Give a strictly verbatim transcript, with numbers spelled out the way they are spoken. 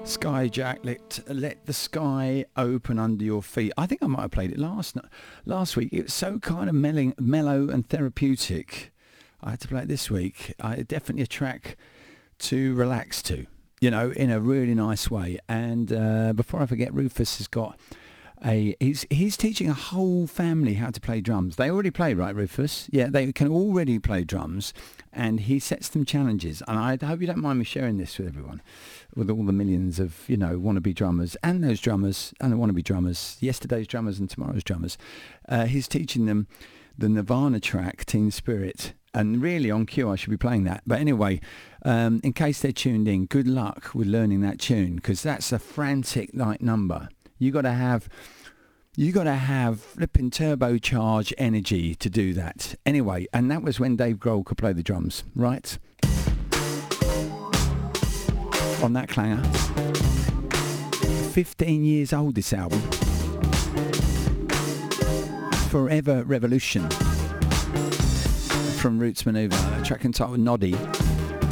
Skyjack, let, let the sky open under your feet. I think I might have played it last last week. It was so kind of mellow, mellow and therapeutic. I had to play it this week. I, definitely a track to relax to, you know, in a really nice way. And uh, before I forget, Rufus has got a... He's, he's teaching a whole family how to play drums. They already play, right, Rufus? Yeah, they can already play drums. And he sets them challenges. And I hope you don't mind me sharing this with everyone, with all the millions of, you know, wannabe drummers and those drummers and the wannabe drummers, yesterday's drummers and tomorrow's drummers. Uh, he's teaching them the Nirvana track, Teen Spirit. And really on cue, I should be playing that. But anyway, um, in case they're tuned in, good luck with learning that tune, because that's a frantic like number. You got to have... You got to have flipping turbocharged energy to do that. Anyway, and that was when Dave Grohl could play the drums, right? On that clanger. fifteen years old, this album. Forever Revolution. From Roots Maneuver, a track entitled Noddy.